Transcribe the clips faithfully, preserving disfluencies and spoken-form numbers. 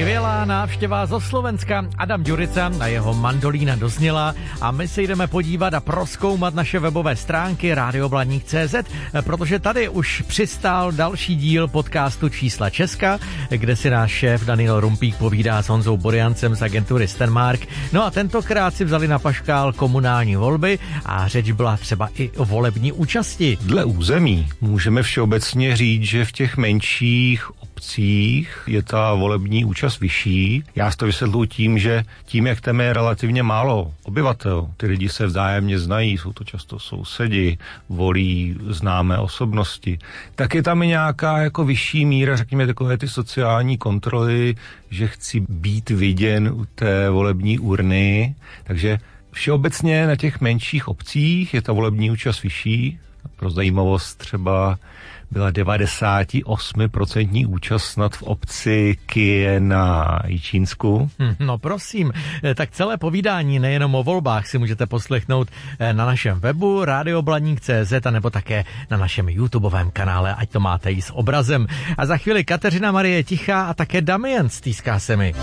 Skvělá návštěva zo Slovenska. Adam Ďurica a jeho mandolína dozněla a my se jdeme podívat a prozkoumat naše webové stránky rádio blaník tečka cé zet, protože tady už přistál další díl podcastu Čísla Česka, kde si náš šéf Daniel Rumpík povídá s Honzou Boriancem z agentury Stenmark. No a tentokrát si vzali na paškál komunální volby a řeč byla třeba i o volební účasti. Dle území můžeme všeobecně říct, že v těch menších obcích je ta volební účast vyšší. Já si to vysvětluji tím, že tím, jak tam je relativně málo obyvatel, ty lidi se vzájemně znají, jsou to často sousedi, volí známé osobnosti, tak je tam i nějaká jako vyšší míra, řekněme, takové ty sociální kontroly, že chci být viděn u té volební urny, takže všeobecně na těch menších obcích je ta volební účast vyšší. Pro zajímavost třeba byla devadesát osm procent účast snad v obci Kyje na Jičínsku. No prosím, tak celé povídání nejenom o volbách si můžete poslechnout na našem webu rádio blaník tečka cé zet a nebo také na našem YouTubeovém kanále, ať to máte i s obrazem. A za chvíli Kateřina Marie Tichá a také Damien stýská se mi.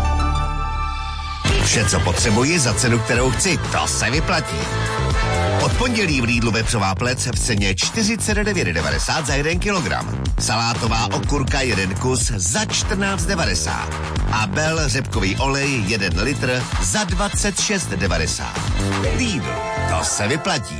Vše, co potřebuji za cenu, kterou chci, to se vyplatí. Od pondělí v Lidlu vepřová plec v ceně čtyřicet devět devadesát za jeden kilogram. Salátová okurka jeden kus za čtrnáct devadesát. A Bel řepkový olej jeden litr za dvacet šest devadesát. Lidl, to se vyplatí.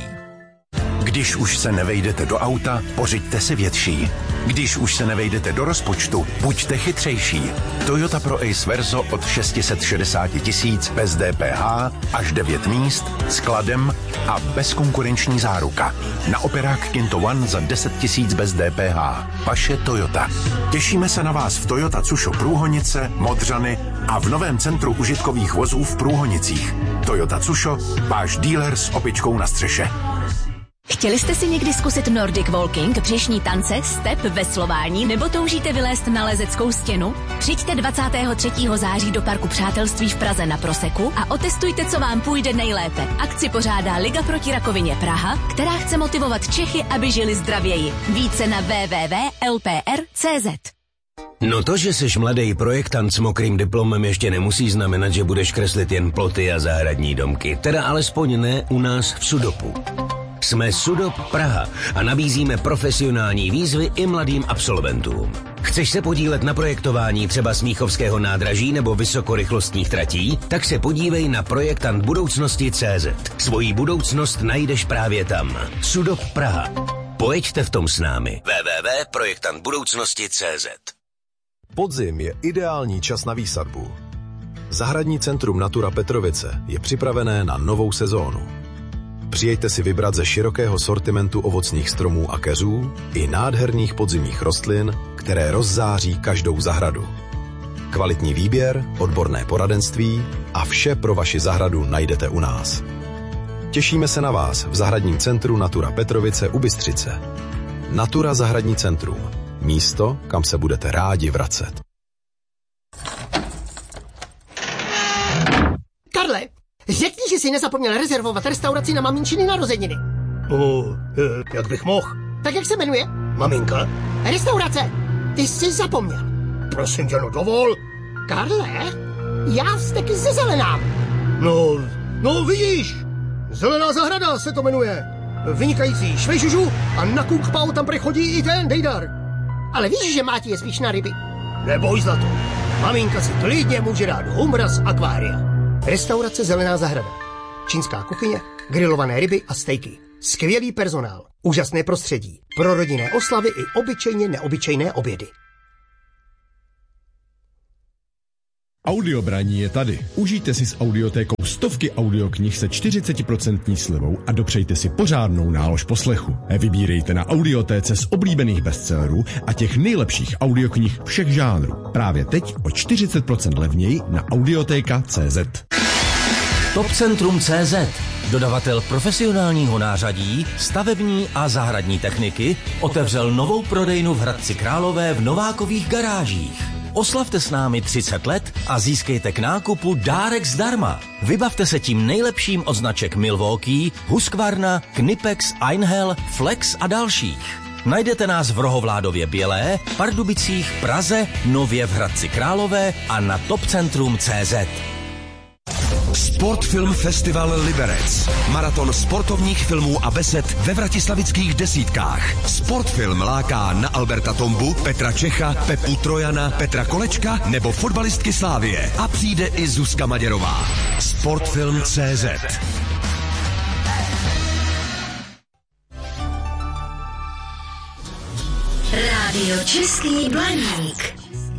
Když už se nevejdete do auta, pořiďte si větší. Když už se nevejdete do rozpočtu, buďte chytřejší. Toyota Pro Ace Verso od šest set šedesát tisíc bez D P H, až devět míst, skladem a bezkonkurenční záruka. Na operák Kinto One za deset tisíc bez D P H. Vaše Toyota. Těšíme se na vás v Toyota Tsušo Průhonice, Modřany a v novém centru užitkových vozů v Průhonicích. Toyota Tsušo, váš dealer s opičkou na střeše. Chtěli jste si někdy zkusit Nordic Walking, břešní tance, step, veslování nebo toužíte vylézt na lezeckou stěnu? Přijďte dvacátého třetího září do Parku Přátelství v Praze na Proseku a otestujte, co vám půjde nejlépe. Akci pořádá Liga proti rakovině Praha, která chce motivovat Čechy, aby žili zdravěji. Více na w w w tečka l p r tečka c z. No to, že jsi mladý projektant s mokrým diplomem, ještě nemusí znamenat, že budeš kreslit jen ploty a zahradní domky. Teda alespoň ne u nás v Sudopu. Jsme Sudop Praha a nabízíme profesionální výzvy i mladým absolventům. Chceš se podílet na projektování třeba Smíchovského nádraží nebo vysokorychlostních tratí? Tak se podívej na projektant budoucnosti tečka cé zet. Svoji budoucnost najdeš právě tam. Sudop Praha. Pojeďte v tom s námi. w w w tečka projektant budoucnosti tečka cé zet. Podzim je ideální čas na výsadbu. Zahradní centrum Natura Petrovice je připravené na novou sezónu. Přijďte si vybrat ze širokého sortimentu ovocných stromů a keřů i nádherných podzimních rostlin, které rozzáří každou zahradu. Kvalitní výběr, odborné poradenství a vše pro vaši zahradu najdete u nás. Těšíme se na vás v zahradním centru Natura Petrovice u Bystřice. Natura Zahradní centrum. Místo, kam se budete rádi vracet. Karle, řekni, že jsi nezapomněl rezervovat restauraci na maminčiny narozeniny. Oh, jak bych mohl? Tak jak se jmenuje? Maminka? Restaurace. Ty jsi zapomněl. Prosím tě, no dovol. Karle, já vzteky ze Zelenám. No, no vidíš. Zelená zahrada se to jmenuje. Vynikající švejžužu a na Kung Pao tam prechodí i ten Dejdar. Ale víš, že Máti je spíš na ryby. Neboj, zlato. Maminka si klidně může dát humra z akvária. Restaurace Zelená zahrada. Čínská kuchyně, grilované ryby a stejky. Skvělý personál, úžasné prostředí, pro rodinné oslavy i obyčejně neobyčejné obědy. Audiobraní je tady. Užijte si s audiotékou stovky audioknih se čtyřicet procent slevou a dopřejte si pořádnou nálož poslechu. Vybírejte na audiotéce z oblíbených bestsellerů a těch nejlepších audioknih všech žánrů. Právě teď o čtyřicet procent levněji na audiotéka tečka cé zet. Topcentrum tečka cé zet, dodavatel profesionálního nářadí, stavební a zahradní techniky, otevřel novou prodejnu v Hradci Králové v Novákových garážích. Oslavte s námi třicet let a získejte k nákupu dárek zdarma. Vybavte se tím nejlepším od značek Milwaukee, Husqvarna, Knipex, Einhell, Flex a dalších. Najdete nás v Rohovládově Bělé, Pardubicích, Praze, Nově v Hradci Králové a na topcentrum tečka cé zet. Sportfilm Festival Liberec. Maraton sportovních filmů a besed ve vratislavických desítkách. Sportfilm láká na Alberta Tombu, Petra Čecha, Pepu Trojana, Petra Kolečka nebo fotbalistky Slávie. A přijde i Zuzka Maděrová. Sportfilm tečka cé zet. Rádio Český Blaník.